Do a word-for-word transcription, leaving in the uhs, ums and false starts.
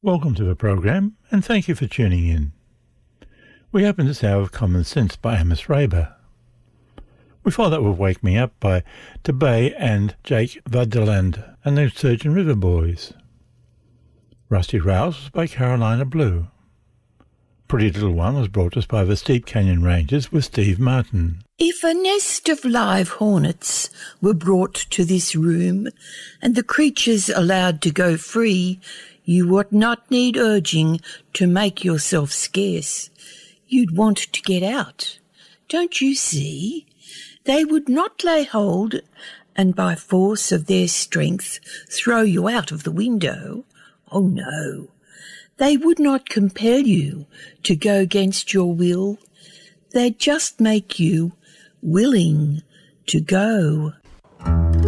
Welcome to the program, and thank you for tuning in. We open this hour with Common Sense by Amos Raber. We follow that with Wake Me Up by Tabay and Jake Vadeland and the Surgeon River Boys. Rusty Rouse was by Carolina Blue. Pretty Little One was brought to us by the Steep Canyon Rangers with Steve Martin. If a nest of live hornets were brought to this room and the creatures allowed to go free, you would not need urging to make yourself scarce. You'd want to get out. Don't you see? They would not lay hold and by force of their strength throw you out of the window. Oh, no. They would not compel you to go against your will. They'd just make you willing to go.